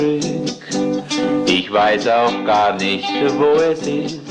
Ich weiß auch gar nicht, wo es ist.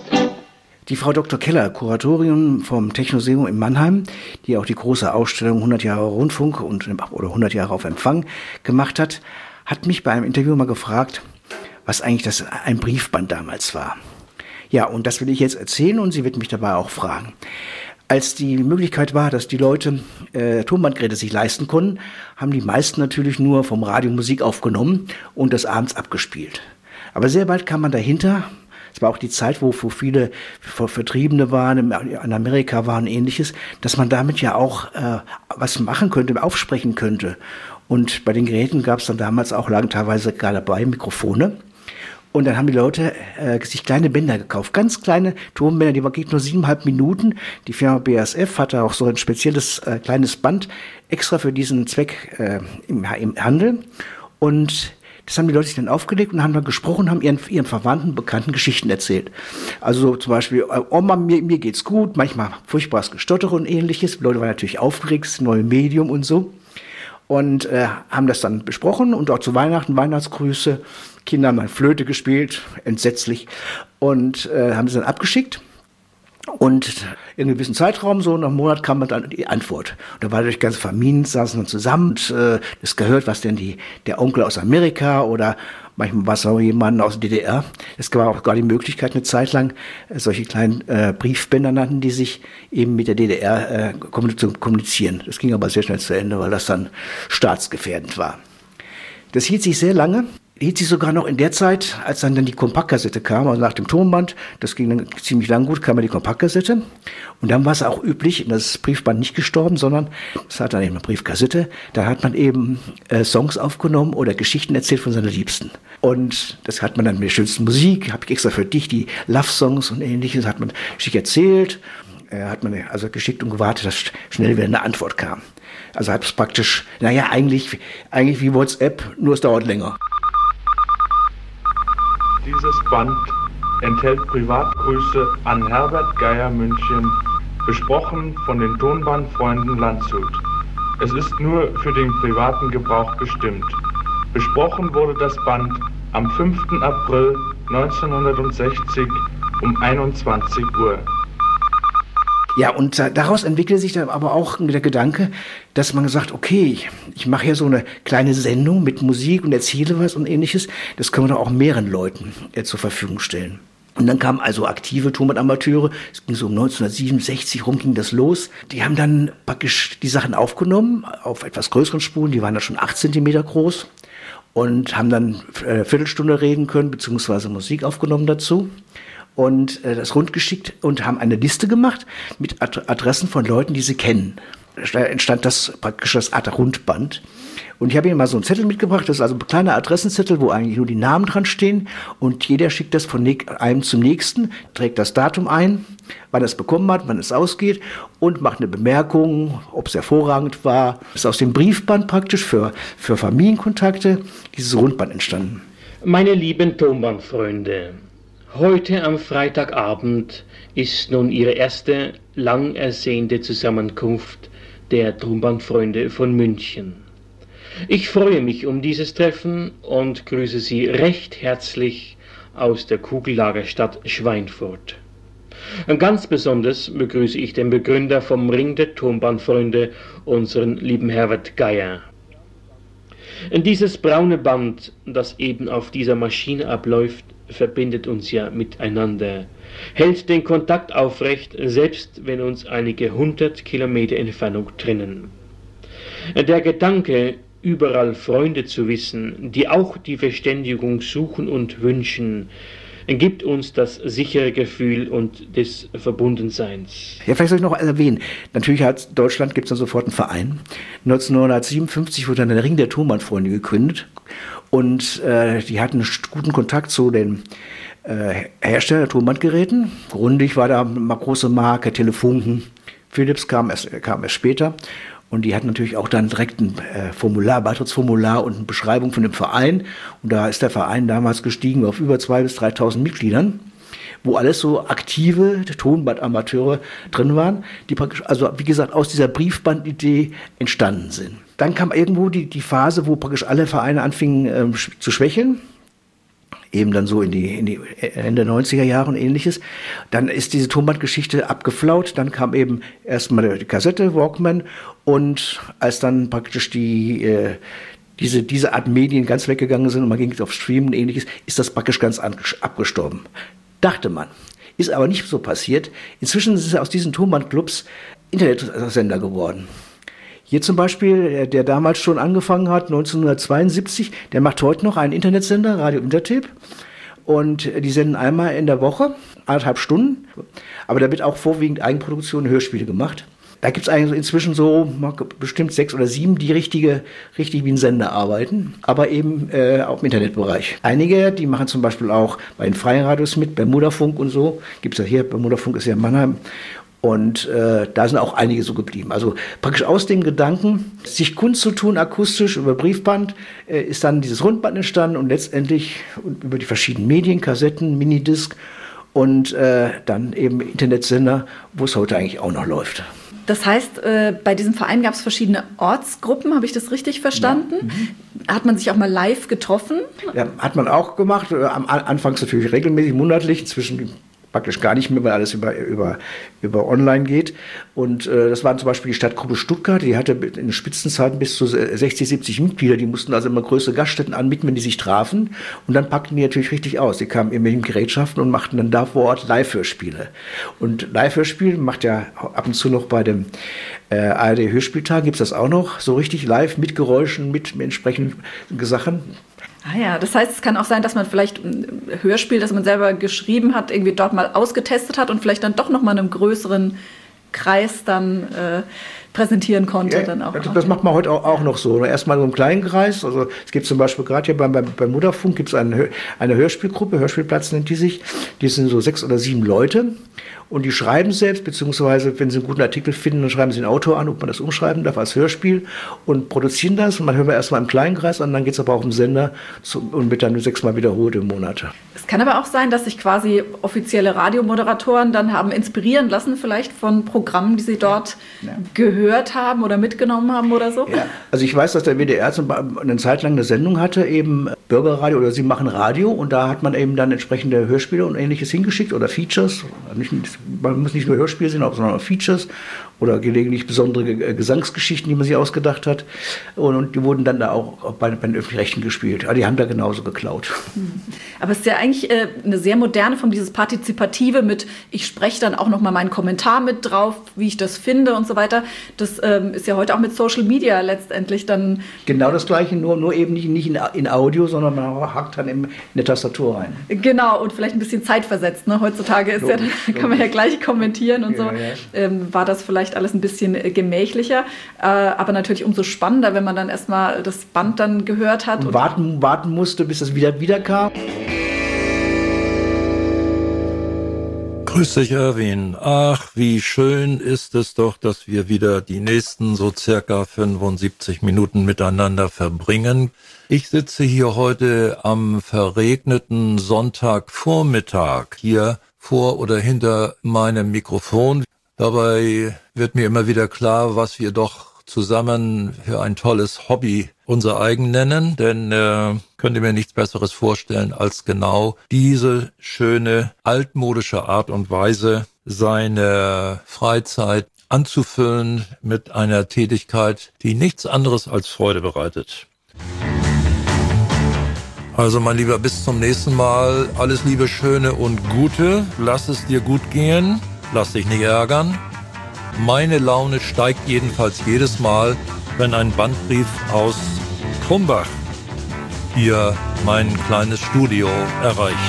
Die Frau Dr. Keller, Kuratorin vom Technoseum in Mannheim, die auch die große Ausstellung 100 Jahre Rundfunk oder 100 Jahre auf Empfang gemacht hat, hat mich bei einem Interview mal gefragt, was eigentlich ein Briefband damals war. Ja, und das will ich jetzt erzählen und sie wird mich dabei auch fragen. Als die Möglichkeit war, dass die Leute Tonbandgeräte sich leisten konnten, haben die meisten natürlich nur vom Radio Musik aufgenommen und das abends abgespielt. Aber sehr bald kam man dahinter. Es war auch die Zeit, wo viele Vertriebene waren, in Amerika waren ähnliches, dass man damit ja auch was machen könnte, aufsprechen könnte. Und bei den Geräten gab es dann damals auch, lagen teilweise gerade dabei Mikrofone. Und dann haben die Leute sich kleine Bänder gekauft, ganz kleine Tonbänder, die geht nur 7,5 Minuten. Die Firma BASF hatte auch so ein spezielles kleines Band extra für diesen Zweck im Handel. Und das haben die Leute sich dann aufgelegt und haben dann gesprochen, haben ihren Verwandten, Bekannten Geschichten erzählt. Also zum Beispiel, Oma, mir geht's gut, manchmal furchtbares Gestottere und ähnliches. Die Leute waren natürlich aufgeregt, das neue Medium und so. Und haben das dann besprochen und auch zu Weihnachten, Weihnachtsgrüße. Kinder haben dann Flöte gespielt, entsetzlich. Und haben es dann abgeschickt. Und in einem gewissen Zeitraum, so nach einem Monat, kam dann die Antwort. Und da war durch ganze Familien, saßen dann zusammen und das gehört, was denn der Onkel aus Amerika oder manchmal war es auch jemand aus der DDR. Es gab auch gar die Möglichkeit, eine Zeit lang solche kleinen Briefbänder nannten, die sich eben mit der DDR kommunizieren. Das ging aber sehr schnell zu Ende, weil das dann staatsgefährdend war. Das hielt sich sehr lange. Hielt sich sogar noch in der Zeit, als dann die Kompaktkassette kam, also nach dem Tonband, das ging dann ziemlich lang gut, kam ja die Kompaktkassette. Und dann war es auch üblich, das Briefband nicht gestorben, sondern das hat dann eben eine Briefkassette, da hat man eben Songs aufgenommen oder Geschichten erzählt von seiner Liebsten. Und das hat man dann mit der schönsten Musik, habe ich extra für dich, die Love-Songs und ähnliches, hat man schick erzählt, hat man also geschickt und gewartet, dass schnell wieder eine Antwort kam. Also hat es praktisch, eigentlich wie WhatsApp, nur es dauert länger. Dieses Band enthält Privatgrüße an Herbert Geier München, besprochen von den Tonbandfreunden Landshut. Es ist nur für den privaten Gebrauch bestimmt. Besprochen wurde das Band am 5. April 1960 um 21 Uhr. Ja, und daraus entwickelte sich dann aber auch der Gedanke, dass man gesagt, okay, ich mache hier so eine kleine Sendung mit Musik und erzähle was und ähnliches. Das können wir doch auch mehreren Leuten zur Verfügung stellen. Und dann kamen also aktive Tonbandamateure, es ging so um 1967 rum, ging das los. Die haben dann praktisch die Sachen aufgenommen auf etwas größeren Spulen, die waren dann schon 8 Zentimeter groß und haben dann Viertelstunde reden können, beziehungsweise Musik aufgenommen dazu. Und das rundgeschickt und haben eine Liste gemacht mit Adressen von Leuten, die sie kennen. Da entstand das praktisch das Art Rundband. Und ich habe hier mal so einen Zettel mitgebracht, das ist also ein kleiner Adressenzettel, wo eigentlich nur die Namen dran stehen. Und jeder schickt das von einem zum nächsten, trägt das Datum ein, wann er es bekommen hat, wann es ausgeht und macht eine Bemerkung, ob es hervorragend war. Das ist aus dem Briefband praktisch für Familienkontakte dieses Rundband entstanden. Meine lieben Tonbandfreunde, heute am Freitagabend ist nun Ihre erste lang ersehnte Zusammenkunft der Tonbandfreunde von München. Ich freue mich um dieses Treffen und grüße Sie recht herzlich aus der Kugellagerstadt Schweinfurt. Ganz besonders begrüße ich den Begründer vom Ring der Tonbandfreunde, unseren lieben Herbert Geier. Dieses braune Band, das eben auf dieser Maschine abläuft, verbindet uns ja miteinander, hält den Kontakt aufrecht, selbst wenn uns einige 100 Kilometer Entfernung trennen. Der Gedanke, überall Freunde zu wissen, die auch die Verständigung suchen und wünschen, gibt uns das sichere Gefühl und des Verbundenseins. Ja, vielleicht soll ich noch erwähnen, natürlich hat Deutschland gibt es dann sofort einen Verein. 1957 wurde dann der Ring der Tonbandfreunde gegründet und die hatten guten Kontakt zu den Herstellern der Tonbandgeräten. Grundig war da eine große Marke, Telefunken, Philips kam erst später. Und die hatten natürlich auch dann direkt ein Beitrittsformular und eine Beschreibung von dem Verein. Und da ist der Verein damals gestiegen auf über 2.000 bis 3.000 Mitgliedern, wo alles so aktive Tonbandamateure drin waren, die praktisch, also wie gesagt, aus dieser Briefbandidee entstanden sind. Dann kam irgendwo die Phase, wo praktisch alle Vereine anfingen zu schwächeln. Eben dann so in die Ende 90er Jahre und ähnliches. Dann ist diese Tonbandgeschichte abgeflaut. Dann kam eben erstmal die Kassette, Walkman. Und als dann praktisch diese Art Medien ganz weggegangen sind und man ging auf Streamen und ähnliches, ist das praktisch ganz abgestorben. Dachte man. Ist aber nicht so passiert. Inzwischen sind aus diesen Tonbandclubs Internetsender geworden. Hier zum Beispiel, der damals schon angefangen hat, 1972, der macht heute noch einen Internetsender, Radio Intertape. Und die senden einmal in der Woche, 1,5 Stunden. Aber da wird auch vorwiegend Eigenproduktion, Hörspiele gemacht. Da gibt es eigentlich inzwischen so bestimmt 6 oder 7, die richtig wie ein Sender arbeiten, aber eben auch im Internetbereich. Einige, die machen zum Beispiel auch bei den freien Radios mit, Bermudafunk und so. Gibt es ja hier, Bermudafunk ist ja in Mannheim. Und da sind auch einige so geblieben. Also praktisch aus dem Gedanken, sich kundzutun, akustisch über Briefband, ist dann dieses Rundband entstanden und letztendlich über die verschiedenen Medien, Kassetten, Minidisc und dann eben Internetsender, wo es heute eigentlich auch noch läuft. Das heißt, bei diesem Verein gab es verschiedene Ortsgruppen, habe ich das richtig verstanden? Ja. Hat man sich auch mal live getroffen? Ja, hat man auch gemacht. Anfangs natürlich regelmäßig, monatlich, inzwischen praktisch gar nicht mehr, weil alles über online geht. Und das waren zum Beispiel die Stadtgruppe Stuttgart, die hatte in den Spitzenzeiten bis zu 60, 70 Mitglieder, die mussten also immer größere Gaststätten anmieten, wenn die sich trafen. Und dann packten die natürlich richtig aus. Die kamen immer mit Gerätschaften und machten dann da vor Ort Live-Hörspiele. Und Live-Hörspiel macht ja ab und zu noch bei dem ARD-Hörspieltag, gibt es das auch noch, so richtig live mit Geräuschen, mit entsprechenden Sachen. Ah ja, das heißt, es kann auch sein, dass man vielleicht ein Hörspiel, das man selber geschrieben hat, irgendwie dort mal ausgetestet hat und vielleicht dann doch noch mal in einem größeren Kreis dann präsentieren konnte. Ja, dann auch das macht man heute auch noch so. Erstmal so einen kleinen Kreis. Also es gibt zum Beispiel gerade hier beim Mutterfunk gibt es eine Hörspielgruppe, Hörspielplatz nennt die sich. Die sind so 6 oder 7 Leute. Und die schreiben selbst, beziehungsweise wenn sie einen guten Artikel finden, dann schreiben sie den Autor an, ob man das umschreiben darf als Hörspiel und produzieren das. Und man hört erstmal im kleinen Kreis an, dann geht es aber auch im Sender und wird dann nur 6-mal wiederholt im Monat. Es kann aber auch sein, dass sich quasi offizielle Radiomoderatoren dann haben inspirieren lassen, vielleicht von Programmen, die sie dort gehört haben oder mitgenommen haben oder so. Ja. Also ich weiß, dass der WDR eine Zeit lang eine Sendung hatte, eben Bürgerradio oder Sie machen Radio, und da hat man eben dann entsprechende Hörspiele und Ähnliches hingeschickt oder Features. Man muss nicht nur Hörspiele sehen, sondern auch Features oder gelegentlich besondere Gesangsgeschichten, die man sich ausgedacht hat. Und die wurden dann da auch bei den Öffentlich-Rechtlichen gespielt. Aber die haben da genauso geklaut. Aber es ist ja eigentlich eine sehr moderne Form, dieses Partizipative mit, ich spreche dann auch nochmal meinen Kommentar mit drauf, wie ich das finde und so weiter. Das ist ja heute auch mit Social Media letztendlich dann... Genau das Gleiche, nur eben nicht in Audio, sondern man hakt dann in der Tastatur rein. Genau, und vielleicht ein bisschen zeitversetzt. Ne? Heutzutage ist kann man ja gleich kommentieren und so. Ja. War das vielleicht alles ein bisschen gemächlicher, aber natürlich umso spannender, wenn man dann erstmal das Band dann gehört hat. Und warten musste, bis es wieder kam. Grüß dich, Erwin. Ach, wie schön ist es doch, dass wir wieder die nächsten so circa 75 Minuten miteinander verbringen. Ich sitze hier heute am verregneten Sonntagvormittag hier vor oder hinter meinem Mikrofon. Dabei wird mir immer wieder klar, was wir doch zusammen für ein tolles Hobby unser eigen nennen, denn könnt ihr mir nichts Besseres vorstellen, als genau diese schöne altmodische Art und Weise, seine Freizeit anzufüllen mit einer Tätigkeit, die nichts anderes als Freude bereitet. Also mein Lieber, bis zum nächsten Mal. Alles Liebe, Schöne und Gute. Lass es dir gut gehen. Lass dich nicht ärgern. Meine Laune steigt jedenfalls jedes Mal, wenn ein Bandbrief aus Krumbach hier mein kleines Studio erreicht.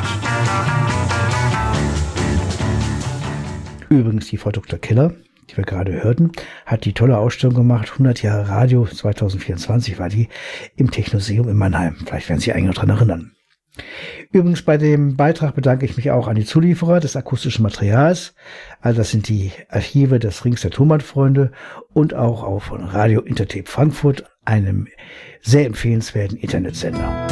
Übrigens, die Frau Dr. Keller, die wir gerade hörten, hat die tolle Ausstellung gemacht. 100 Jahre Radio, 2024 war die im Technoseum in Mannheim. Vielleicht werden Sie sich eigentlich noch daran erinnern. Übrigens, bei dem Beitrag bedanke ich mich auch an die Zulieferer des akustischen Materials. Also das sind die Archive des Rings der Tonbandfreunde und auch von Radio Intertape Frankfurt, einem sehr empfehlenswerten Internetsender.